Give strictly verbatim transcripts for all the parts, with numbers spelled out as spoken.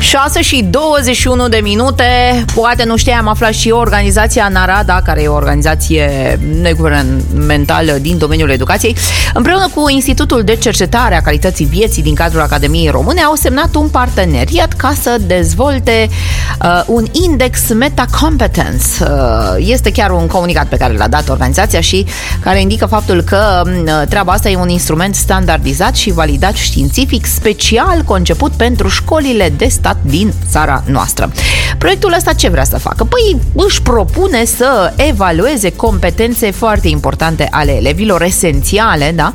șase și douăzeci și unu de minute. Poate nu știai, am aflat și organizația NARADA, care e o organizație neguvernamentală din domeniul educației, împreună cu Institutul de Cercetare a Calității Vieții din cadrul Academiei Române, au semnat un parteneriat ca să dezvolte uh, un index Metacompetence. Uh, este chiar un comunicat pe care l-a dat organizația și care indică faptul că uh, treaba asta e un instrument standardizat și validat științific, special conceput pentru școlile de stat din țara noastră. Proiectul ăsta ce vrea să facă? Păi își propune să evalueze competențe foarte importante ale elevilor, esențiale, da?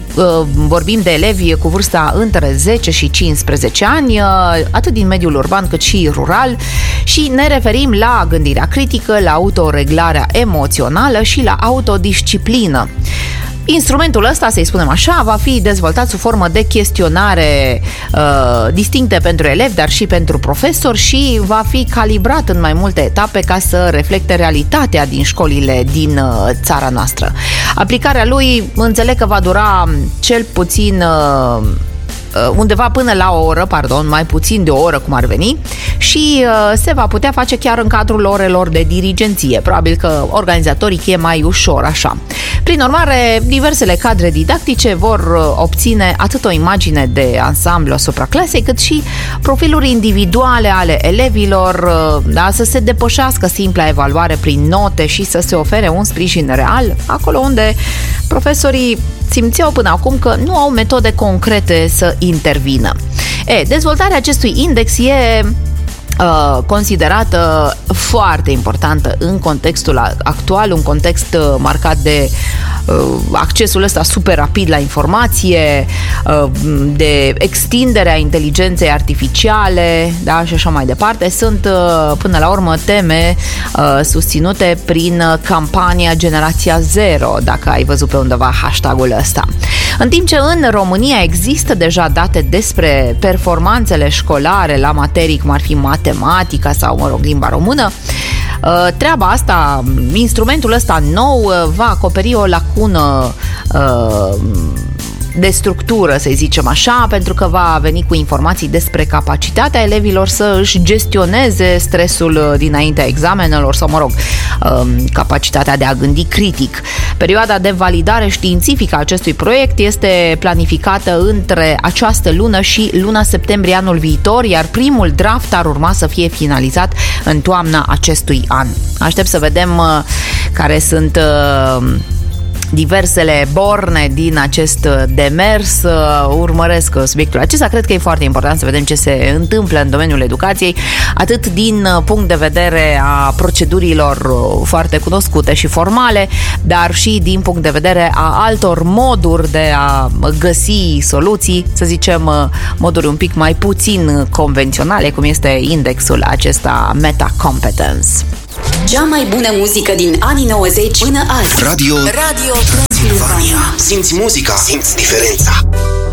Vorbim de elevi cu vârsta între zece și cincisprezece ani, atât din mediul urban cât și rural, și ne referim la gândirea critică, la autoreglarea emoțională și la autodisciplină. Instrumentul ăsta, să-i spunem așa, va fi dezvoltat sub formă de chestionare uh, distincte pentru elevi, dar și pentru profesori, și va fi calibrat în mai multe etape ca să reflecte realitatea din școlile din uh, țara noastră. Aplicarea lui, înțeleg că va dura cel puțin uh, undeva până la o oră, pardon, mai puțin de o oră cum ar veni, și uh, se va putea face chiar în cadrul orelor de dirigenție. Probabil că organizatorii e mai ușor așa. Prin urmare, diversele cadre didactice vor uh, obține atât o imagine de ansamblu asupra clasei, cât și profiluri individuale ale elevilor, uh, da, să se depășească simpla evaluare prin note și să se ofere un sprijin real acolo unde profesorii simțeau până acum că nu au metode concrete să intervină. E, dezvoltarea acestui index e uh, considerată foarte importantă în contextul actual, un context uh, marcat de uh, accesul ăsta super rapid la informație, uh, de extinderea inteligenței artificiale, da, și așa mai departe. Sunt uh, până la urmă teme uh, susținute prin campania Generația Zero, dacă ai văzut pe undeva hashtagul ăsta. În timp ce în România există deja date despre performanțele școlare la materii cum ar fi matematica sau, mă rog, limba română, treaba asta, instrumentul ăsta nou va acoperi o lacună de structură, să zicem așa, pentru că va veni cu informații despre capacitatea elevilor să își gestioneze stresul dinaintea examenelor sau, mă rog, capacitatea de a gândi critic. Perioada de validare științifică a acestui proiect este planificată între această lună și luna septembrie anul viitor, iar primul draft ar urma să fie finalizat în toamna acestui an. Aștept să vedem care sunt diversele borne din acest demers. Urmăresc subiectul acesta. Cred că e foarte important să vedem ce se întâmplă în domeniul educației, atât din punct de vedere a procedurilor foarte cunoscute și formale, dar și din punct de vedere a altor moduri de a găsi soluții, să zicem moduri un pic mai puțin convenționale, cum este indexul acesta Metacompetence. Cea mai bună muzică din anii nouăzeci până azi. Radio Radio Transilvania. Simți muzica, simți diferența.